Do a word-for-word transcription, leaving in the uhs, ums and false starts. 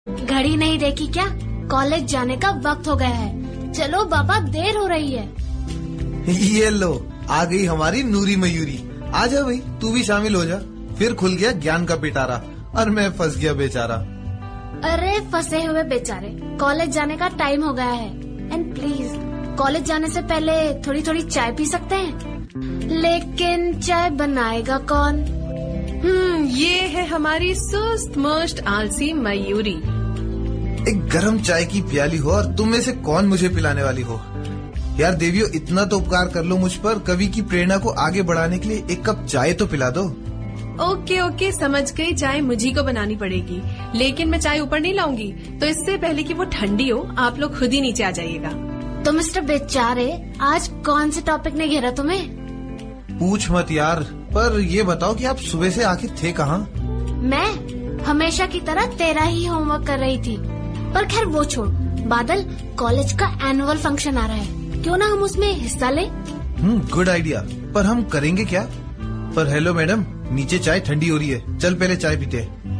घड़ी नहीं देखी क्या? कॉलेज जाने का वक्त हो गया है। चलो बाबा, देर हो रही है। ये लो, आ गई हमारी नूरी मयूरी। आ जा भाई, तू भी शामिल हो जा। फिर खुल गया ज्ञान का पिटारा और मैं फंस गया बेचारा। अरे फंसे हुए बेचारे, कॉलेज जाने का टाइम हो गया है। एंड प्लीज, कॉलेज जाने से पहले थोड़ी थोड़ी चाय पी सकते हैं? लेकिन चाय बनाएगा कौन? हम्म ये है हमारी सुस्त मोस्ट आलसी मयूरी। एक गरम चाय की प्याली हो और तुम में से कौन मुझे पिलाने वाली हो? यार देवियों, इतना तो उपकार कर लो मुझ पर, कवि की प्रेरणा को आगे बढ़ाने के लिए एक कप चाय तो पिला दो। ओके ओके, समझ गई। चाय मुझी को बनानी पड़ेगी, लेकिन मैं चाय ऊपर नहीं लाऊंगी। तो इससे पहले कि वो ठंडी हो, आप लोग खुद ही नीचे आ जाइएगा। तो मिस्टर बेचारे, आज कौन से टॉपिक ने घेरा तुम्हें? पूछ मत यार, पर ये बताओ कि आप सुबह से आखिर थे कहाँ? मैं हमेशा की तरह तेरा ही होमवर्क कर रही थी। पर खैर वो छोड़। बादल, कॉलेज का एनुअल फंक्शन आ रहा है, क्यों ना हम उसमें हिस्सा लें? हम्म गुड आइडिया। पर हम करेंगे क्या? पर हेलो मैडम, नीचे चाय ठंडी हो रही है, चल पहले चाय पीते हैं।